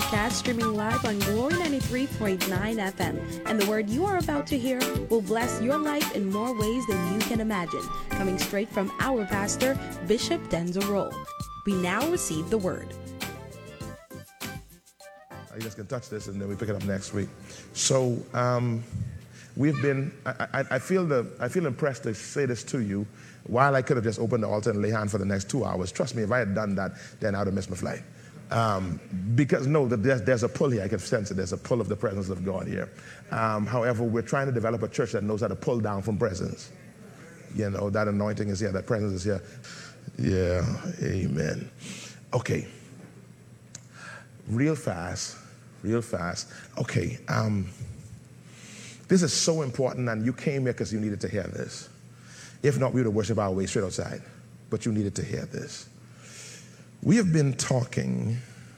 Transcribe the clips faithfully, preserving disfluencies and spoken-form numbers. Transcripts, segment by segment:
broadcast streaming live on Glory ninety-three point nine F M. And the word you are about to hear will bless your life in more ways than you can imagine. Coming straight from our pastor, Bishop Denzel Rolle. We now receive the word. You just can touch this and then we pick it up next week. So um, we've been, I, I, I, feel the, I feel impressed to say this to you. While I could have just opened the altar and lay hand for the next two hours, trust me, if I had done that, then I would have missed my flight. Um, because no, there's, there's a pull here. I can sense it. There's a pull of the presence of God here. Um, however, we're trying to develop a church that knows how to pull down from presence. You know, that anointing is here. That presence is here. Yeah, amen. Okay. Real fast, real fast. Okay. Um, this is so important, and you came here because you needed to hear this. If not, we would have worshiped our way straight outside. But you needed to hear this. We have been talking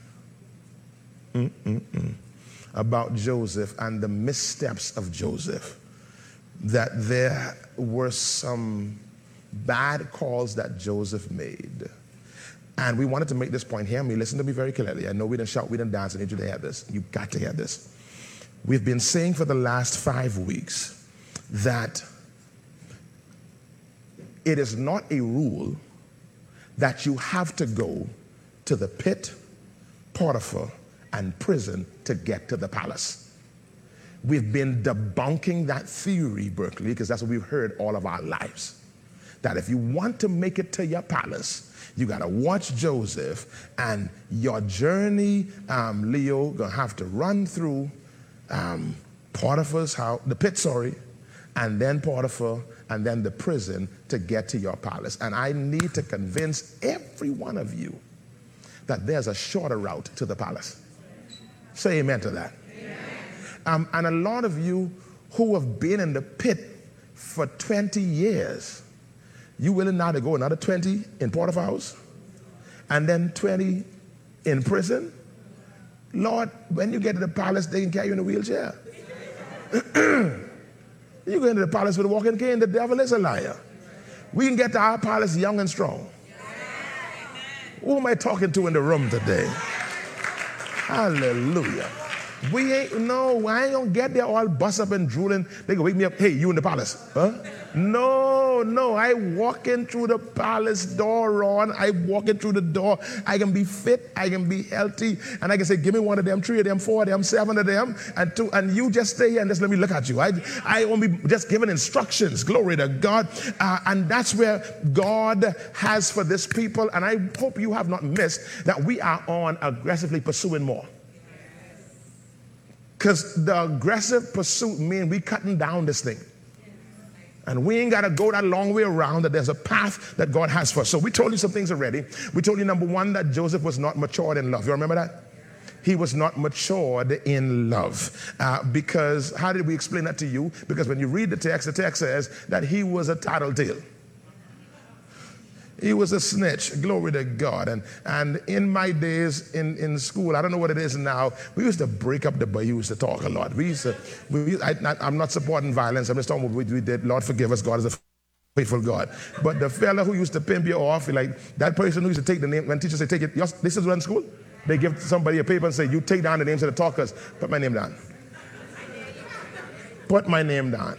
mm-mm-mm, about Joseph and the missteps of Joseph. That there were some bad calls that Joseph made. And we wanted to make this point. Hear me, listen to me very clearly. I know we didn't shout, we didn't dance. I need you to hear this. You got to hear this. We've been saying for the last five weeks that it is not a rule that you have to go to the pit, Potiphar, and prison to get to the palace. We've been debunking that theory, Berkeley, because that's what we've heard all of our lives. That if you want to make it to your palace, you got to watch Joseph, and your journey, um, Leo, going to have to run through um, Potiphar's house, the pit, sorry, and then Potiphar, and then the prison to get to your palace. And I need to convince every one of you that there's a shorter route to the palace. Say amen to that. Um, and a lot of you who have been in the pit for twenty years, you willing now to go another twenty in Potiphar's house and then twenty in prison? Lord, when you get to the palace, they can carry you in a wheelchair. You go into the palace with a walking cane, the devil is a liar. We can get to our palace young and strong. Who am I talking to in the room today? Hallelujah. We ain't, no, I ain't gonna get there all bust up and drooling. They gonna wake me up, hey, you in the palace, huh? No, no, I walking through the palace door, Ron. I walking through the door. I can be fit, I can be healthy, and I can say, give me one of them, three of them, four of them, seven of them, and two, and you just stay here and just let me look at you. I, I won't be just giving instructions, glory to God, uh, and that's where God has for this people, and I hope you have not missed that we are on aggressively pursuing more. Because the aggressive pursuit means we cutting down this thing. And we ain't got to go that long way around, that there's a path that God has for us. So we told you some things already. We told you, number one, that Joseph was not matured in love. You remember that? He was not matured in love. Uh, because, how did we explain that to you? Because when you read the text, the text says that he was a tattletale. He was a snitch, glory to God. And and in my days in, in school, I don't know what it is now, we used to break up the boy. We used to talk a lot. We used to, we, I, I'm not supporting violence. I'm just talking about what we did. Lord forgive us, God is a faithful God. But the fella who used to pimp you off, like that person who used to take the name, when teachers say, take it, this is what in school? They give somebody a paper and say, you take down the names of the talkers. Put my name down. Put my name down.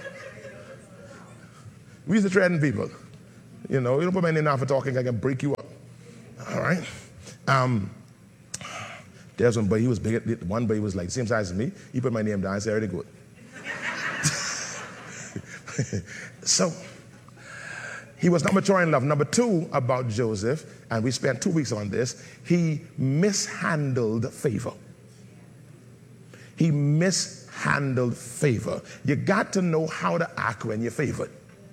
We used to threaten people. You know, you don't put my name down for talking, I can break you up. All right? Um, there's one, but he was big. One, but he was like same size as me. He put my name down. I said, very good. So, he was not mature in love. Number two about Joseph, and we spent two weeks on this, he mishandled favor. He mishandled favor. You got to know how to act when you're favored.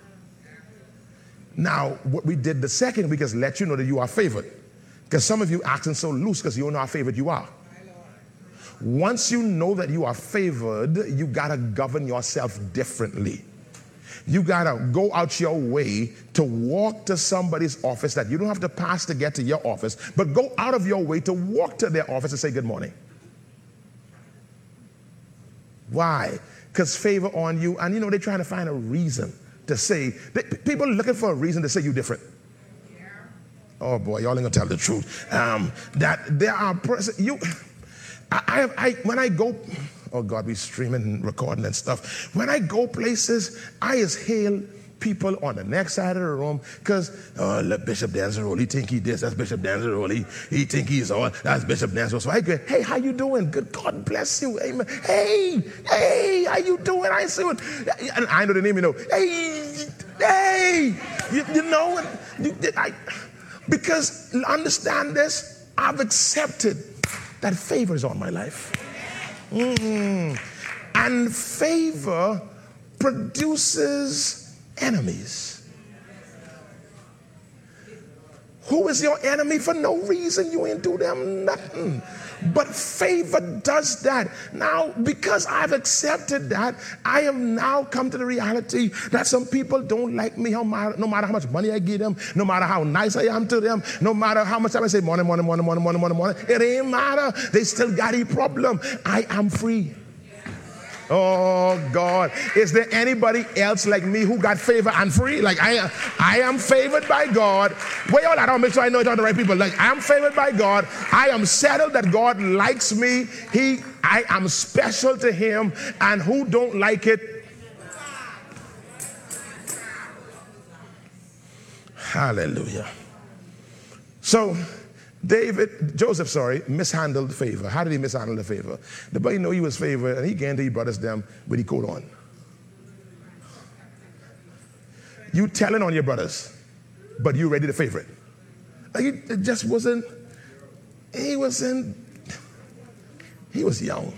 Now, what we did the second week is let you know that you are favored. Because some of you acting so loose because you don't know how favored you are. Once you know that you are favored, you got to govern yourself differently. You got to go out your way to walk to somebody's office that you don't have to pass to get to your office, but go out of your way to walk to their office and say good morning. Why? Because favor on you, and you know, they're trying to find a reason to say, they, people are looking for a reason to say you're different. Oh boy, y'all ain't gonna tell the truth. Um, that there are, pers- you, I, I, I when I go, oh God, we streaming and recording and stuff. When I go places, I just hail people on the next side of the room because, oh, look, Bishop Danzarole, he think he this, that's Bishop Danzarole, he, he think he's all, that's Bishop Danzarole. So I go, hey, how you doing? Good, God bless you, amen. Hey, hey, how you doing? I see what, and I know the name, you know, hey, hey, you, you know, you, I, because understand this, I've accepted that favor is on my life. Mm-hmm. And favor produces enemies. Who is your enemy? For no reason. You ain't do them nothing. But favor does that. Now, because I've accepted that, I have now come to the reality that some people don't like me no matter, no matter how much money I give them, no matter how nice I am to them, no matter how much time I say money, money, money, money, money, money, money. It ain't matter. They still got a problem. I am free. Oh God, is there anybody else like me who got favor and free? Like I, I am favored by God. Wait, hold on, I'll make sure I know it's all the right people. Like I am favored by God. I am settled that God likes me. He, I am special to Him, and who don't like it? Hallelujah. So David, Joseph, sorry, mishandled favor. How did he mishandle the favor? The boy know he was favored, and he came to his brothers them with the coat on. You telling on your brothers, but you ready to favor it. Like it, it just wasn't, he wasn't, he was young.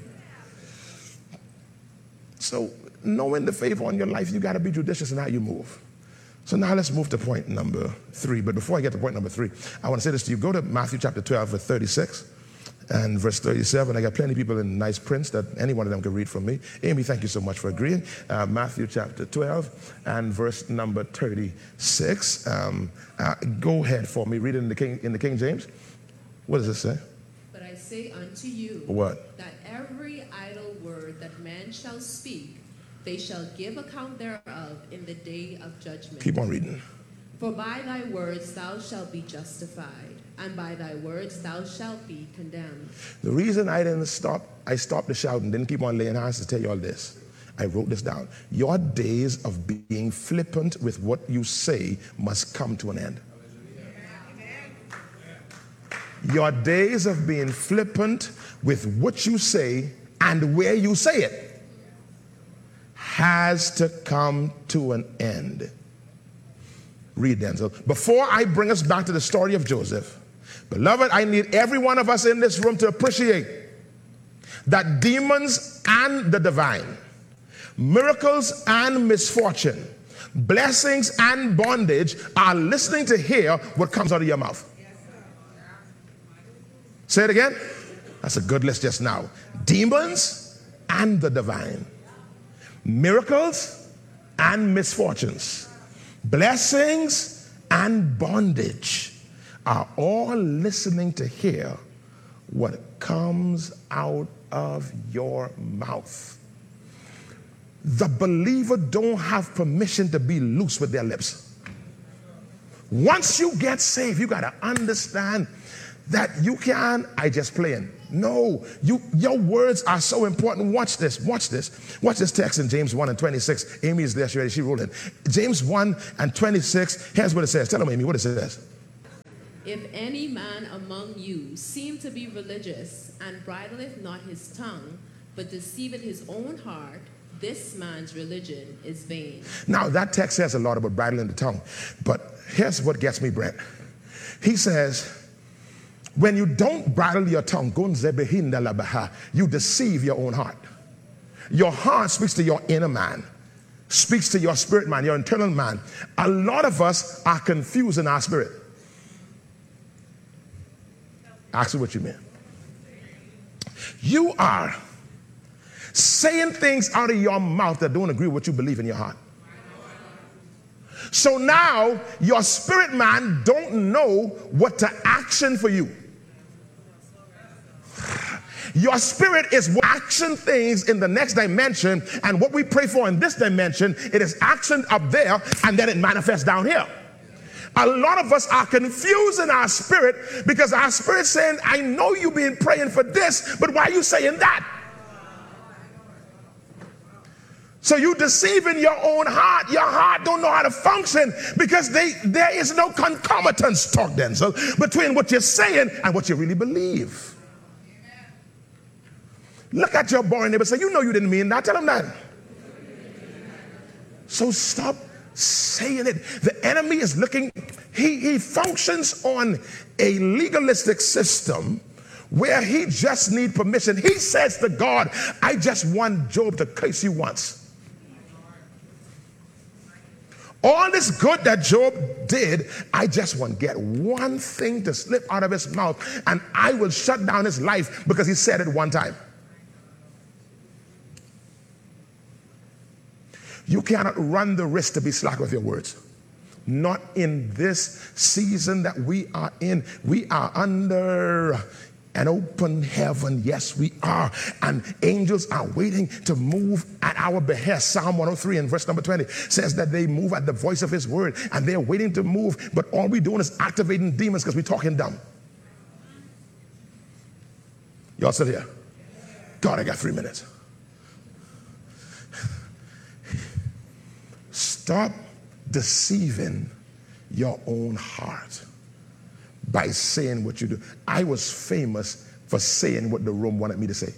So knowing the favor on your life, you got to be judicious in how you move. So now let's move to point number three. But before I get to point number three, I want to say this to you. Go to Matthew chapter twelve, verse thirty-six and verse thirty-seven. I got plenty of people in nice prints that any one of them can read from me. Amy, thank you so much for agreeing. Uh, Matthew chapter twelve and verse number thirty-six. Um, uh, go ahead for me. Read it in the King, in the King James. What does it say? But I say unto you, what? That every idle word that man shall speak, they shall give account thereof in the day of judgment. Keep on reading. For by thy words thou shalt be justified, and by thy words thou shalt be condemned. The reason I didn't stop, I stopped the shouting, didn't keep on laying hands to tell you all this. I wrote this down. Your days of being flippant with what you say must come to an end. Your days of being flippant with what you say and where you say it has to come to an end. Read, Denzel. Before I bring us back to the story of Joseph, beloved, I need every one of us in this room to appreciate that demons and the divine, miracles and misfortune, blessings and bondage are listening to hear what comes out of your mouth. Say it again. That's a good list just now. Demons and the divine, miracles and misfortunes, blessings and bondage are all listening to hear what comes out of your mouth. The believer don't have permission to be loose with their lips. Once you get saved, you got to understand that you can, I just playing. No, you, your words are so important. Watch this, watch this. Watch this text in James one and twenty-six. Amy is there, she ready, she rolling. James one and twenty-six, here's what it says. Tell them, Amy, what it says. If any man among you seem to be religious, and bridleth not his tongue, but deceiveth his own heart, this man's religion is vain. Now, that text says a lot about bridling the tongue, but here's what gets me, Brent. He says, when you don't bridle your tongue, you deceive your own heart. Your heart speaks to your inner man, speaks to your spirit man, your internal man. A lot of us are confused in our spirit. Ask me what you mean. You are saying things out of your mouth that don't agree with what you believe in your heart. So now your spirit man don't know what to action for you. Your spirit is action things in the next dimension, and what we pray for in this dimension, it is action up there, and then it manifests down here. A lot of us are confused in our spirit because our spirit saying, I know you've been praying for this, but why are you saying that? So you deceiving your own heart. Your heart don't know how to function because they, there is no concomitance, talk Denzel, between what you're saying and what you really believe. Look at your boring neighbor and say, you know you didn't mean that. Tell him that. So stop saying it. The enemy is looking, he, he functions on a legalistic system where he just needs permission. He says to God, I just want Job to curse you once. All this good that Job did, I just want to get one thing to slip out of his mouth and I will shut down his life because he said it one time. You cannot run the risk to be slack with your words. Not in this season that we are in. We are under an open heaven. Yes, we are. And angels are waiting to move at our behest. Psalm one oh three and verse number twenty says that they move at the voice of his word. And they're waiting to move. But all we're doing is activating demons because we're talking dumb. Y'all still here? God, I got three minutes. Stop deceiving your own heart by saying what you do. I was famous for saying what the room wanted me to say.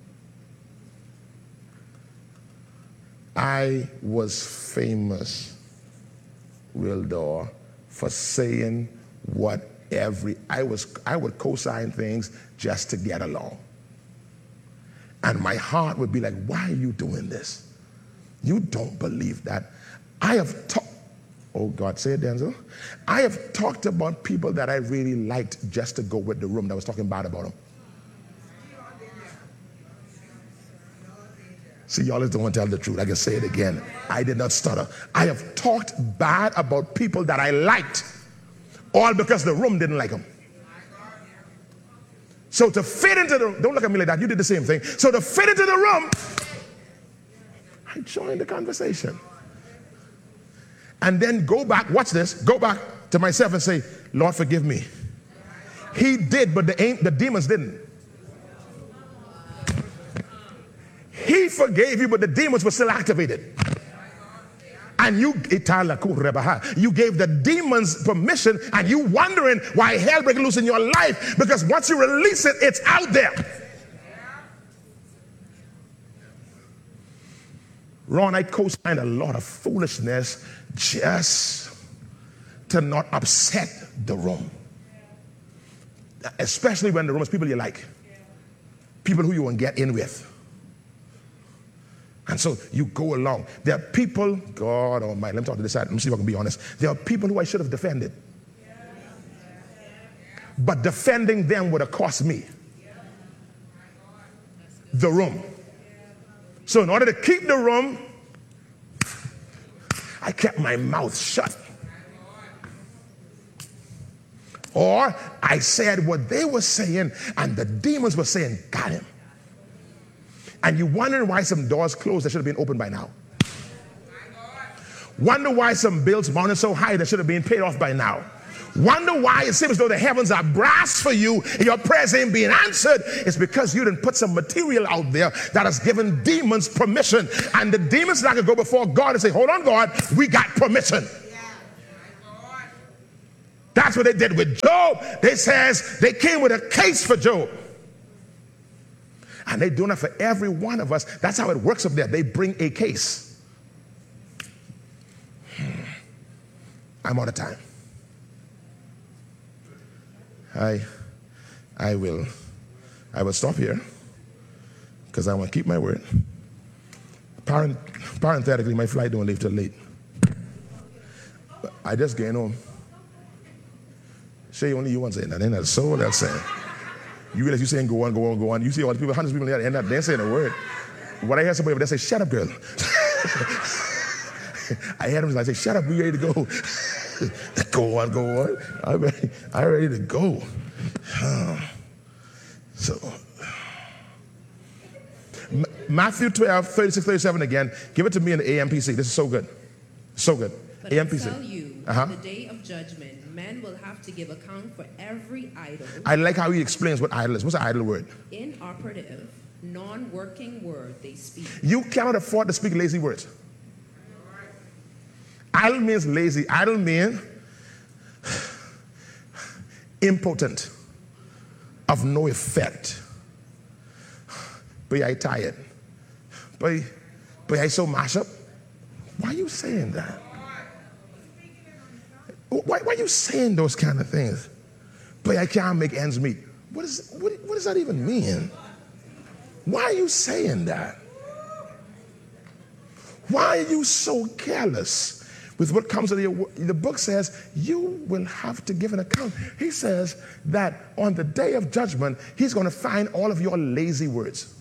I was famous, Wildor, for saying what every, I was, I would co-sign things just to get along. And my heart would be like, why are you doing this? You don't believe that. I have talked, oh God, say it, Denzel. I have talked about people that I really liked just to go with the room that was talking bad about them. See, y'all just don't want to tell the truth. I can say it again. I did not stutter. I have talked bad about people that I liked, all because the room didn't like them. So to fit into the, don't look at me like that, you did the same thing. So to fit into the room, I joined the conversation. And then go back, watch this, go back to myself and say, Lord, forgive me. He did, but the, the demons didn't. He forgave you, but the demons were still activated. And you, you gave the demons permission, and you wondering why hell breaking loose in your life, because once you release it, it's out there. Ron, I co-signed a lot of foolishness just to not upset the room. Especially when the room is people you like. People who you want to get in with. And so you go along. There are people, God Almighty, let me talk to this side. Let me see if I can be honest. There are people who I should have defended. But defending them would have cost me the room. So in order to keep the room, I kept my mouth shut. Or I said what they were saying and the demons were saying, got him. And you wondering why some doors closed that should have been opened by now. Wonder why some bills mounted so high that should have been paid off by now. Wonder why it seems as though the heavens are brass for you and your prayers ain't being answered. It's because you didn't put some material out there that has given demons permission. And the demons not going to go before God and say, hold on, God, we got permission. That's what they did with Job. They says they came with a case for Job. And they're doing that for every one of us. That's how it works up there. They bring a case. I'm out of time. I, I will, I will stop here because I want to keep my word. Parent, parenthetically, my flight don't leave till late. But I just getting home. Shay, only you want to say that. Ain't that so? That's saying. You realize you saying go on, go on, go on. You see all the people, hundreds of people there, and they're saying a word. When I hear somebody over there say, shut up, girl. I hear them like say, shut up, we ready to go. Go on, go on. I'm ready, I'm ready to go. So, M- Matthew twelve, thirty-six, thirty-seven again. Give it to me in the A M P C. This is so good. So good. But A M P C. I tell you, Uh-huh. On the day of judgment, men will have to give account for every idle, I like how he explains what idle is. What's an idle word? inoperative, non-working word they speak. You cannot afford to speak lazy words. Idle means lazy. Idle means impotent, of no effect. But I tired. But, but I so mash up. Why are you saying that? Why, why are you saying those kind of things? But I can't make ends meet. What, is, what, what does that even mean? Why are you saying that? Why are you so careless with what comes out of your? The book says you will have to give an account. He says that on the day of judgment, he's going to find all of your lazy words.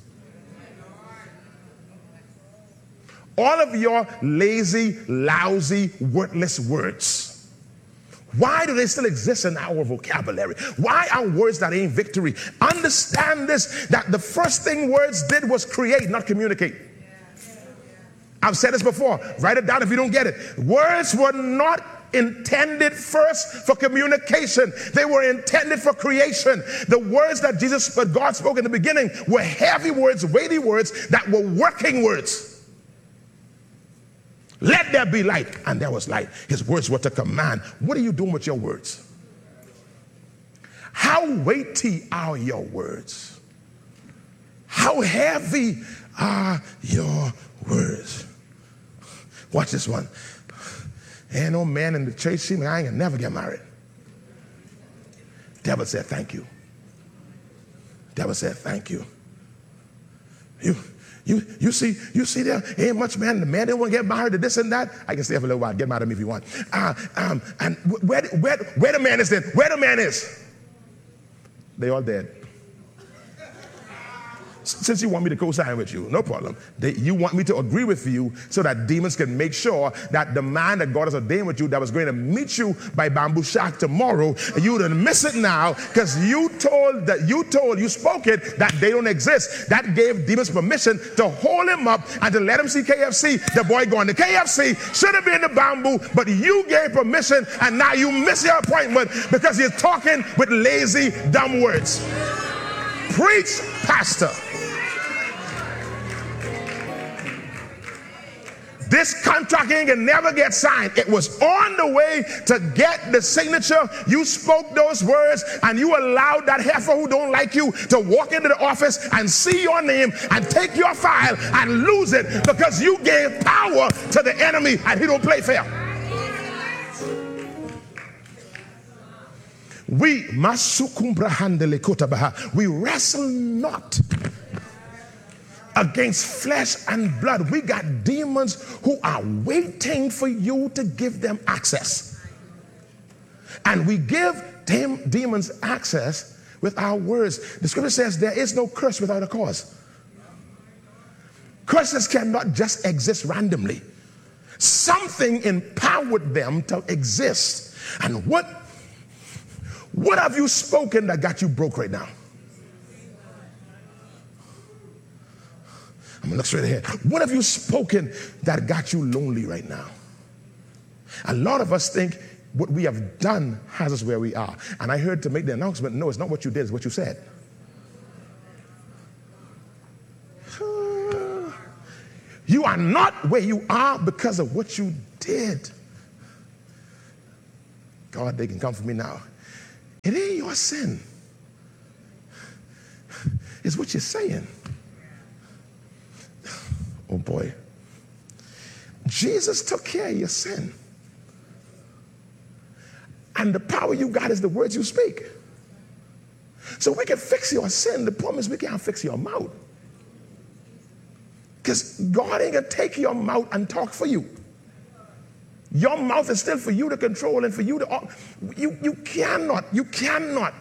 All of your lazy, lousy, worthless words. Why do they still exist in our vocabulary? Why are words that ain't victory? Understand this, that the first thing words did was create, not communicate. I've said this before. Write it down if you don't get it. Words were not intended first for communication. They were intended for creation. The words that Jesus, but God spoke in the beginning were heavy words, weighty words that were working words. Let there be light, and there was light. His words were to command. What are you doing with your words? How weighty are your words? How heavy are your words? Watch this one. Ain't no man in the church see me, I ain't gonna never get married. Devil said, thank you. Devil said, thank you. You You, you see, you see there ain't much man. The man didn't want to get married to this and that. I can stay for a little while. Get mad at me if you want. Uh, um, and where, where, where the man is then? Where the man is? They all dead. Since you want me to co-sign with you, no problem. They, you want me to agree with you so that demons can make sure that the man that God has ordained with you that was going to meet you by Bamboo Shack tomorrow, you didn't miss it now because you told that you told, you spoke it, that they don't exist. That gave demons permission to hold him up and to let him see K F C. The boy going to K F C should have been the bamboo, but you gave permission and now you miss your appointment because you're talking with lazy, dumb words. Preach, pastor. This contract ain't gonna never get signed. It was on the way to get the signature. You spoke those words and you allowed that heifer who don't like you to walk into the office and see your name and take your file and lose it because you gave power to the enemy and he don't play fair. We we wrestle not against flesh and blood. We got demons who are waiting for you to give them access. And we give them demons access with our words. The scripture says there is no curse without a cause. Curses cannot just exist randomly. Something empowered them to exist. And what, what have you spoken that got you broke right now? I'm going to look straight ahead. What have you spoken that got you lonely right now? A lot of us think what we have done has us where we are. And I heard to make the announcement, no, it's not what you did, it's what you said. You are not where you are because of what you did. God, they can come for me now. It ain't your sin. It's what you're saying. Oh boy. Jesus took care of your sin. And the power you got is the words you speak. So we can fix your sin. The problem is we can't fix your mouth. Because God ain't going to take your mouth and talk for you. Your mouth is still for you to control and for you to... You, you cannot. You cannot.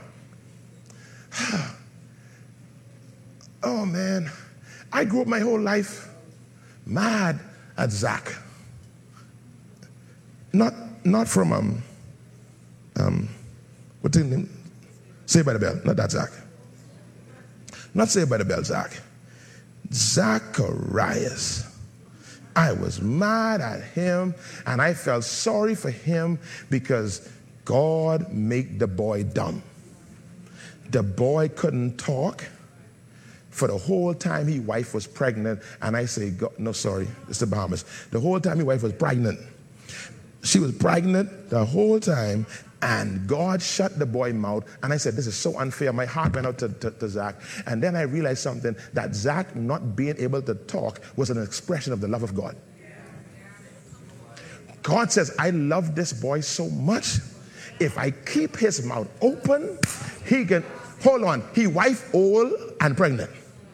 Oh, man. I grew up my whole life mad at Zach. Not, not from, um, um, what's his name? Saved by the Bell, not that Zach. Not Saved by the Bell, Zach. Zacharias. I was mad at him, and I felt sorry for him because God made the boy dumb. The boy couldn't talk for the whole time his wife was pregnant, and I say, God, no, sorry, it's the Bahamas. The whole time his wife was pregnant. She was pregnant the whole time, and God shut the boy's mouth, and I said, this is so unfair. My heart went out to, to, to Zach, and then I realized something, that Zach not being able to talk was an expression of the love of God. God says, I love this boy so much, if I keep his mouth open, he can, hold on, his wife old and pregnant.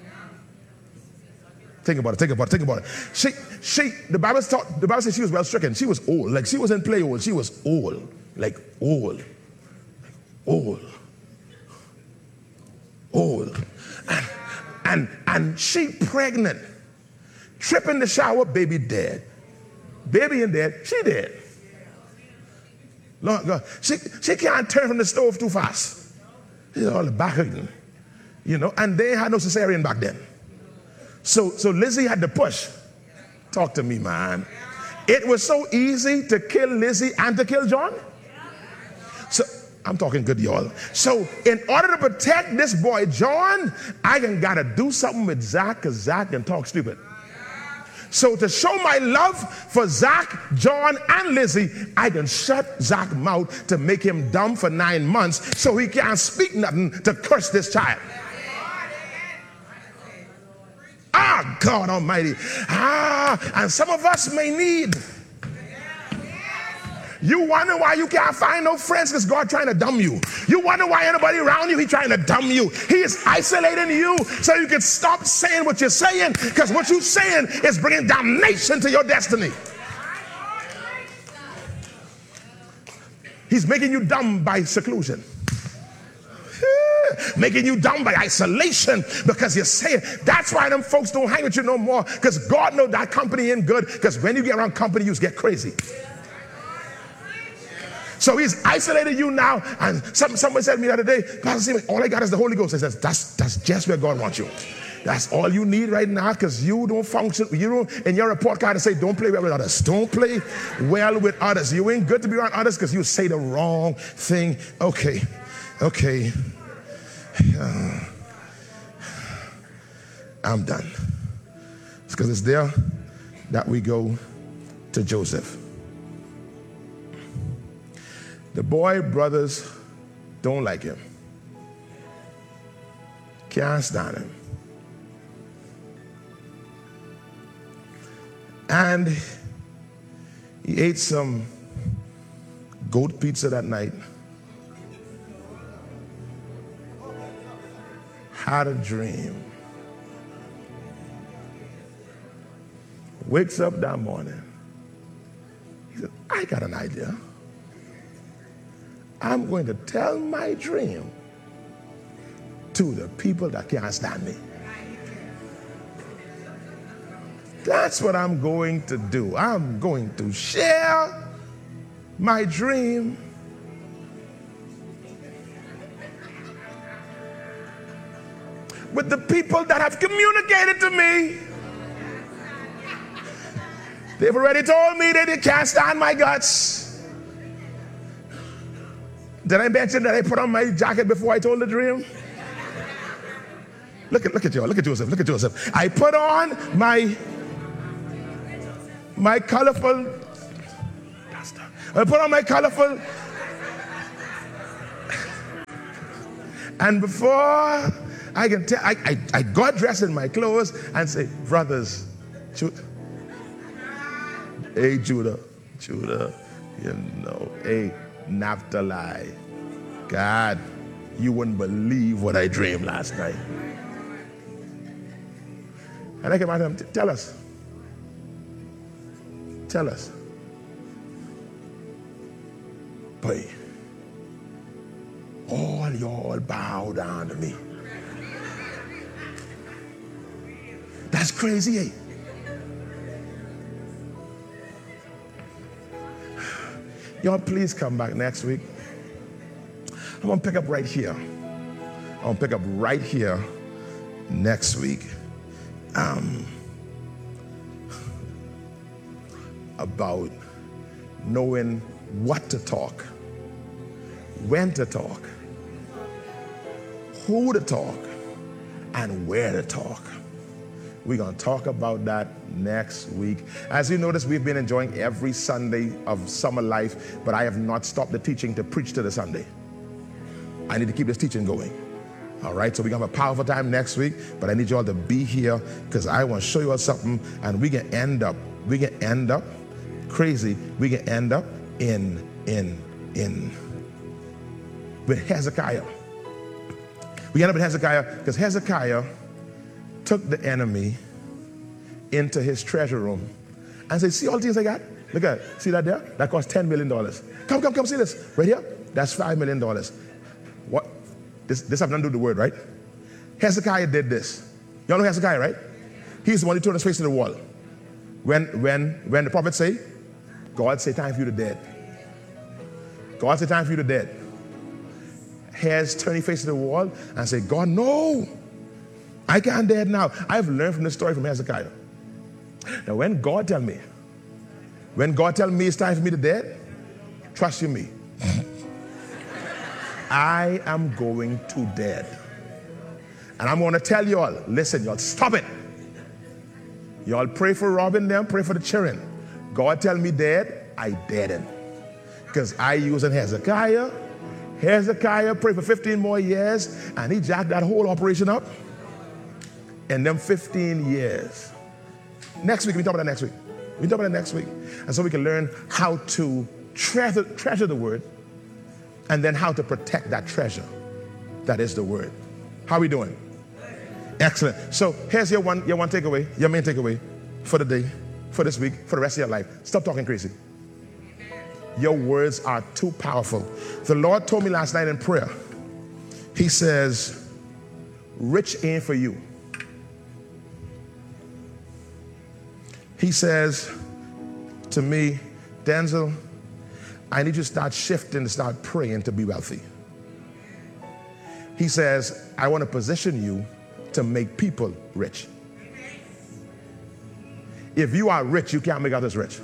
Think about it, think about it, think about it. She, she, the Bible taught, the Bible says she was well stricken. She was old, like she wasn't play old, she was old. Like old, like old, old, and, and and she pregnant, trip in the shower, baby dead, baby in dead, she dead. Lord God, she she can't turn from the stove too fast. She's all the back hurting, you know. And they had no cesarean back then, so so Lizzie had to push. Talk to me, man. It was so easy to kill Lizzie and to kill John. So I'm talking good, y'all. So in order to protect this boy, John, I can gotta do something with Zach, because Zach can talk stupid. So to show my love for Zach, John, and Lizzie, I can shut Zach's mouth to make him dumb for nine months so he can't speak nothing to curse this child. Ah, God Almighty. Ah, and some of us may need. You wonder why you can't find no friends, because God trying to dumb you. You wonder why anybody around you, he trying to dumb you. He is isolating you so you can stop saying what you're saying, because what you're saying is bringing damnation to your destiny. He's making you dumb by seclusion. Making you dumb by isolation, because you're saying, that's why them folks don't hang with you no more, because God knows that company ain't good, because when you get around company, you get crazy. So he's isolated you now, and some, someone said to me the other day, Pastor, all I got is the Holy Ghost. I said, that's, that's just where God wants you. That's all you need right now, because you don't function, you don't, in your report card, say, don't play well with others. Don't play well with others. You ain't good to be around others because you say the wrong thing. Okay, okay. Uh, I'm done. It's because it's there that we go to Joseph. The boy brothers don't like him. Can't stand him. And he ate some goat pizza that night. Had a dream. Wakes up that morning. He said, I got an idea. I'm going to tell my dream to the people that can't stand me. That's what I'm going to do. I'm going to share my dream with the people that have communicated to me. They've already told me that they can't stand my guts. Did I mention that I put on my jacket before I told the dream? Look at look at you, look at Joseph, look at Joseph. I put on my my colorful. I put on my colorful. And before I can tell, I, I, I got dressed in my clothes and say, brothers, Judah. Hey, Judah, Judah, you know, hey, Naphtali, God, you wouldn't believe what I dreamed last night. And I came out to him, tell us. Tell us. Boy, all y'all bow down to me. That's crazy, eh? Y'all please come back next week. I'm gonna pick up right here. I'm gonna pick up right here next week. Um, about knowing what to talk, when to talk, who to talk, and where to talk. We're going to talk about that next week. As you notice, we've been enjoying every Sunday of summer life, but I have not stopped the teaching to preach to the Sunday. I need to keep this teaching going. All right, so we're going to have a powerful time next week, but I need you all to be here because I want to show you all something, and we can end up, we can end up crazy. We can end up in, in, in, with Hezekiah. We end up with Hezekiah because Hezekiah took the enemy into his treasure room and said, see all the things I got? Look at it. See that there? That cost ten million dollars. Come, come, come, see this. Right here? That's five million dollars. What? This, this has nothing to do with the word, right? Hezekiah did this. Y'all know Hezekiah, right? He's the one who turned his face to the wall. When, when, when the prophet say, God say time for you to dead. God say time for you to dead. Hez turned his face to the wall and say, God, no. I can't dead now. I've learned from this story from Hezekiah. Now, when God tell me, when God tell me it's time for me to dead, trust you me, I am going to dead. And I'm going to tell y'all, listen, y'all, stop it. Y'all pray for Robin, them, pray for the children. God tell me dead, I deaden. Because I using Hezekiah. Hezekiah prayed for fifteen more years, and he jacked that whole operation up. In them fifteen years. Next week, we talk about that next week. We talk about that next week. And so we can learn how to treasure, treasure the word, and then how to protect that treasure that is the word. How are we doing? Excellent. So here's your one, your one takeaway, your main takeaway for the day, for this week, for the rest of your life. Stop talking crazy. Your words are too powerful. The Lord told me last night in prayer, he says, rich ain't for you. He says to me, Denzel, I need you to start shifting, to start praying to be wealthy. He says, I want to position you to make people rich. If you are rich, you can't make others rich.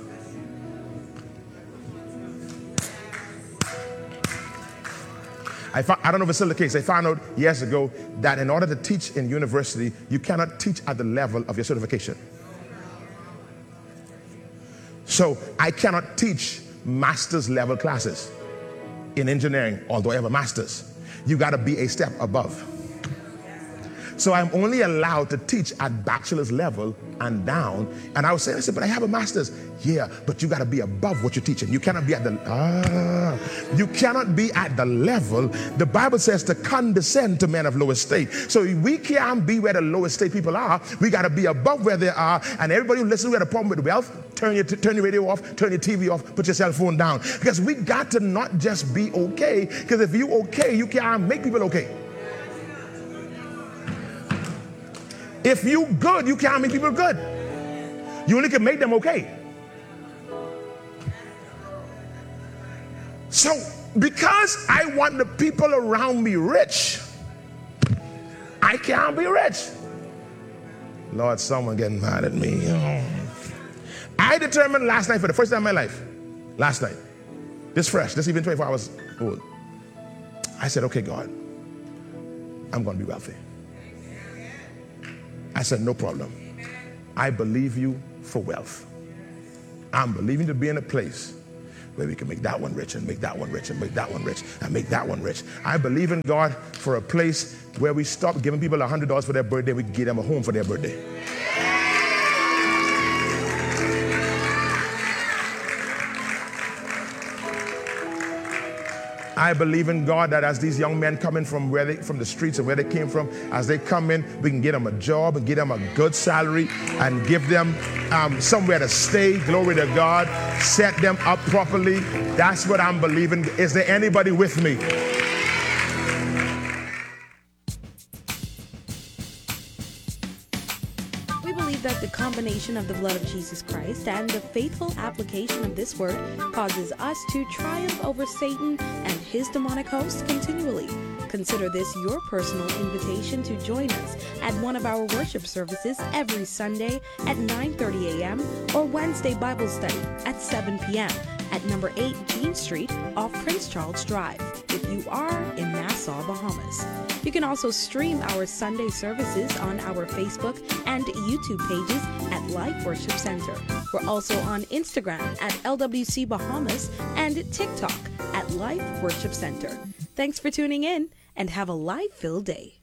I, found, I don't know if it's still the case. I found out years ago that in order to teach in university, you cannot teach at the level of your certification. So I cannot teach master's level classes in engineering, although I have a master's. You got to be a step above. So I'm only allowed to teach at bachelor's level and down. And I was saying, I said, but I have a master's. Yeah, but you got to be above what you're teaching. You cannot be at the, ah, you cannot be at the level. The Bible says to condescend to men of low estate. So we can't be where the low estate people are. We got to be above where they are. And everybody who listens, who had a problem with wealth, turn your, turn your radio off, turn your T V off, put your cell phone down. Because we got to not just be okay. Because if you okay, you can't make people okay. If you good, you can't make people good. You only can make them okay. So, because I want the people around me rich, I can't be rich. Lord, someone getting mad at me. Oh. I determined last night, for the first time in my life, last night, this fresh, this even twenty-four hours old, I said, okay, God, I'm going to be wealthy. I said, no problem. I believe you for wealth. I'm believing to be in a place where we can make that one rich and make that one rich and make that one rich and make that one rich. I believe in God for a place where we stop giving people one hundred dollars for their birthday, we can give them a home for their birthday. I believe in God that as these young men coming from where they, from the streets and where they came from, as they come in, we can get them a job and get them a good salary and give them um, somewhere to stay. Glory to God. Set them up properly. That's what I'm believing. Is there anybody with me? That the combination of the blood of Jesus Christ and the faithful application of this word causes us to triumph over Satan and his demonic hosts continually. Consider this your personal invitation to join us at one of our worship services every Sunday at nine thirty a.m. or Wednesday Bible study at seven p.m. at number eight Jean Street off Prince Charles Drive if you are in Nassau, Bahamas. You can also stream our Sunday services on our Facebook and YouTube pages at Life Worship Center. We're also on Instagram at L W C Bahamas and TikTok at Life Worship Center. Thanks for tuning in and have a life-filled day.